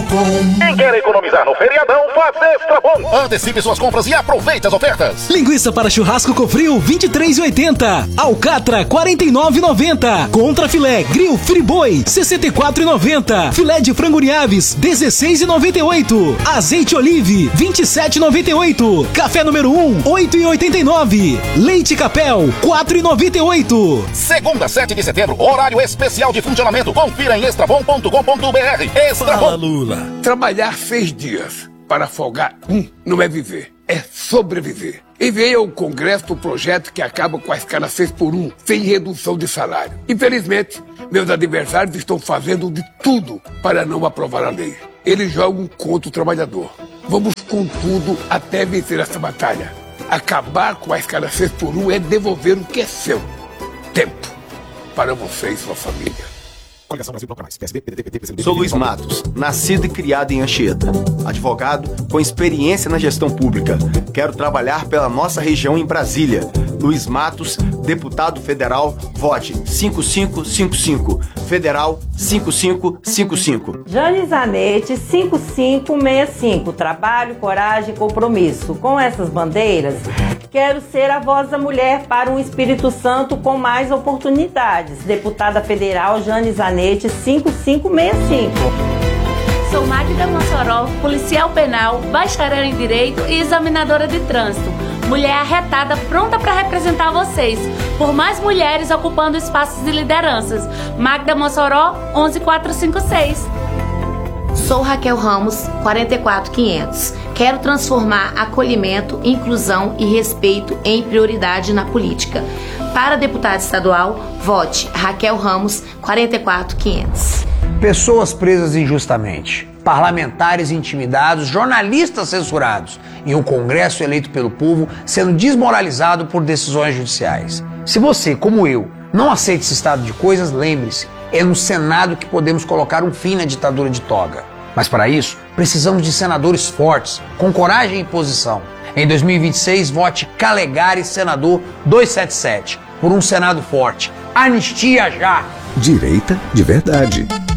Quem quer economizar no feriadão, faz Extra Bom. Antecipe suas compras e aproveite as ofertas. Linguiça para churrasco Cofril, R$ 23,80. Alcatra, R$ 49,90. Contra filé, grill Friboi, R$ 64,90. Filé de frango Niaves, R$ 16,98. Azeite Olive, R$ 27,98. Café número 1, R$ 8,89. Leite Capel, R$ 4,98. Segunda, 7 de setembro, horário especial de funcionamento. Confira em extrabom.com.br. Extra Bom. Lula. Trabalhar 6 dias para folgar não é viver, é sobreviver. Enviei ao Congresso o projeto que acaba com a escala 6x1, sem redução de salário. Infelizmente, meus adversários estão fazendo de tudo para não aprovar a lei. Eles jogam contra o trabalhador. Vamos com tudo até vencer essa batalha. Acabar com a escala 6x1 é devolver o que é seu. Tempo para você e sua família. Sou Luiz Matos, nascido e criado em Anchieta. Advogado com experiência na gestão pública. Quero trabalhar pela nossa região em Brasília. Luiz Matos, deputado federal, vote 5555. Federal 5555. Jane Zanetti 5565. Trabalho, coragem e compromisso. Com essas bandeiras, quero ser a voz da mulher para um Espírito Santo com mais oportunidades. Deputada federal Jane Zanetti 5565. Sou Magda Mossoró, policial penal, bacharel em Direito e examinadora de trânsito. Mulher arretada, pronta para representar vocês. Por mais mulheres ocupando espaços de lideranças. Magda Mossoró, 11456. Sou Raquel Ramos, 44500. Quero transformar acolhimento, inclusão e respeito em prioridade na política. Para deputada estadual, vote Raquel Ramos, 44500. Pessoas presas injustamente, parlamentares intimidados, jornalistas censurados e um Congresso eleito pelo povo sendo desmoralizado por decisões judiciais. Se você, como eu, não aceita esse estado de coisas, lembre-se, é no Senado que podemos colocar um fim na ditadura de toga. Mas para isso, precisamos de senadores fortes, com coragem e posição. Em 2026, vote Calegari, senador 277, por um Senado forte. Anistia já! Direita de verdade.